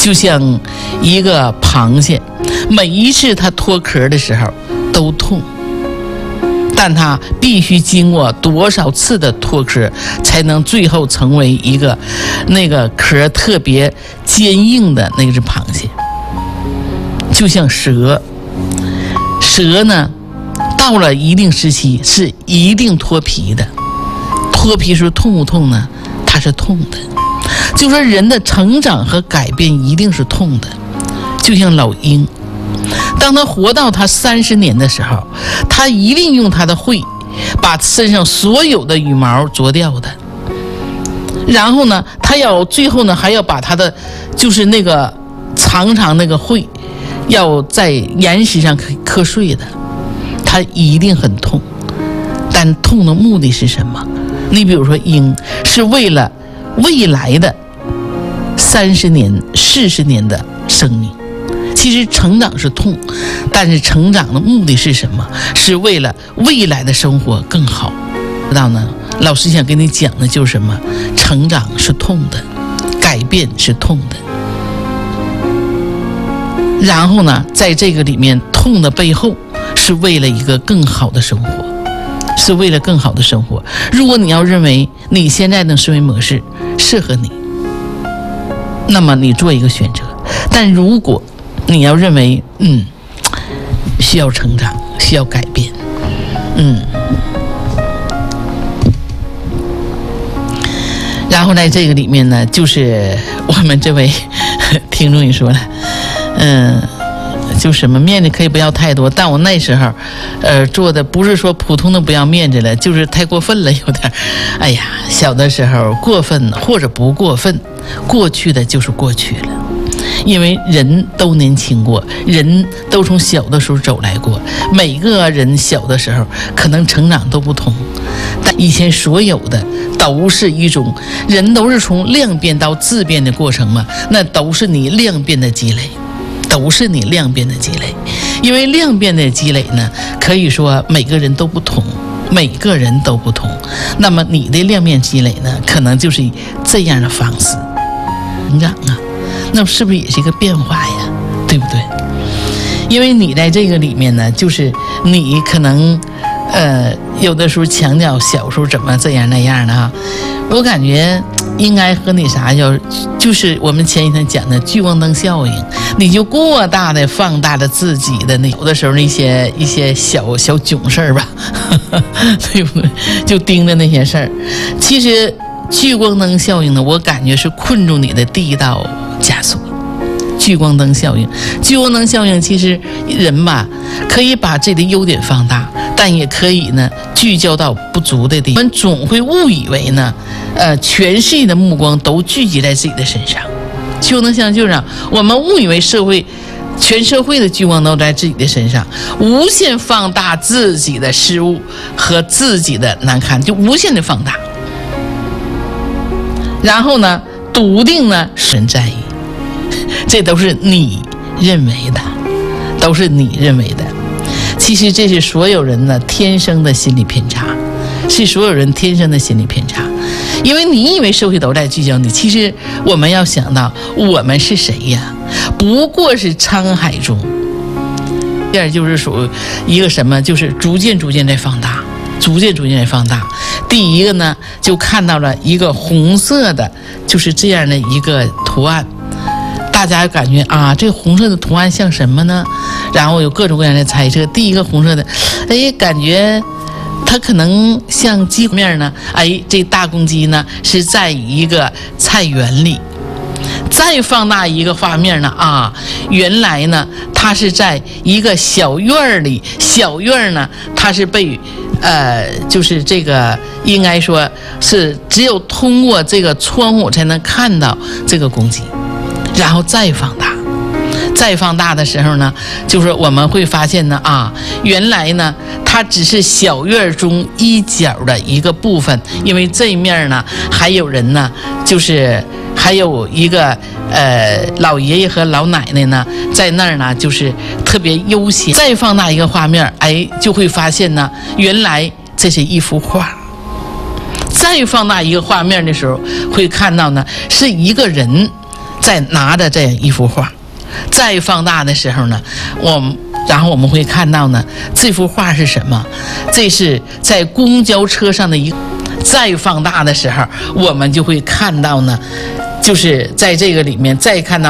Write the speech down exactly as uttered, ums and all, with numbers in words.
就像一个螃蟹，每一次它脱壳的时候都痛，但它必须经过多少次的脱壳，才能最后成为一个那个壳特别坚硬的那个是螃蟹。就像蛇，蛇呢到了一定时期是一定脱皮的，脱皮时痛不痛呢？它是痛的。就说人的成长和改变一定是痛的。就像老鹰，当他活到他三十年的时候，他一定用他的喙把身上所有的羽毛啄掉的，然后呢他要最后呢还要把他的就是那个长长那个喙要在岩石上磕碎的，他一定很痛。但痛的目的是什么？你比如说鹰是为了未来的三十年四十年的生命，其实成长是痛，但是成长的目的是什么？是为了未来的生活更好。知道呢？老师想跟你讲的就是什么？成长是痛的，改变是痛的。然后呢，在这个里面，痛的背后是为了一个更好的生活，是为了更好的生活。如果你要认为你现在的思维模式适合你，那么你做一个选择。但如果你要认为嗯需要成长，需要改变，嗯，然后在这个里面呢，就是我们这位听众也说了，嗯，就什么面子可以不要太多，但我那时候呃做的不是说普通的不要面子了，就是太过分了，有点哎呀，小的时候过分或者不过分，过去的就是过去了。因为人都年轻过，人都从小的时候走来过，每个人小的时候可能成长都不同，但以前所有的都是一种人都是从量变到质变的过程嘛，那都是你量变的积累，都是你量变的积累。因为量变的积累呢，可以说每个人都不同，每个人都不同，那么你的量变积累呢，可能就是以这样的方式成长啊，那是不是也是一个变化呀？对不对？因为你在这个里面呢，就是你可能呃有的时候强调小时候怎么这样那样的哈，我感觉应该和你啥叫，就是我们前一天讲的聚光灯效应，你就过大的放大了自己的那有的时候那些一些小小囧事儿吧，呵呵，对不对？就盯着那些事儿，其实聚光灯效应呢，我感觉是困住你的第一道枷锁。聚光灯效应，聚光灯效应，其实人吧可以把自己的优点放大，但也可以呢聚焦到不足的地方。我们总会误以为呢，呃，全世界的目光都聚集在自己的身上。聚光灯效应就是让我们误以为社会全社会的聚光都在自己的身上，无限放大自己的失误和自己的难堪，就无限的放大。然后呢，笃定呢神在意，这都是你认为的，都是你认为的。其实这是所有人呢天生的心理偏差，是所有人天生的心理偏差。因为你以为社会都在聚焦你，其实我们要想到我们是谁呀？不过是沧海中，第二就是属于一个什么，就是逐渐逐渐在放大，逐渐逐渐在放大。第一个呢，就看到了一个红色的，就是这样的一个图案。大家感觉啊，这个红色的图案像什么呢？然后有各种各样的猜测。第一个红色的，哎，感觉它可能像鸡面呢，哎，这大公鸡呢是在一个菜园里。再放大一个画面呢，啊，原来呢它是在一个小院里，小院呢它是被呃，就是这个应该说是只有通过这个窗户才能看到这个公鸡。然后再放大，再放大的时候呢，就是我们会发现呢，啊，原来呢，它只是小院中一角的一个部分，因为这面呢还有人呢，就是还有一个呃老爷爷和老奶奶呢，在那儿呢，就是特别悠闲。再放大一个画面，哎，就会发现呢，原来这是一幅画。再放大一个画面的时候，会看到呢，是一个人。 再拿着这一幅画，再放大的时候呢，我们然后我们会看到呢，这幅画是什么？这是在公交车上的一。再放大的时候，我们就会看到呢，就是在这个里面再看到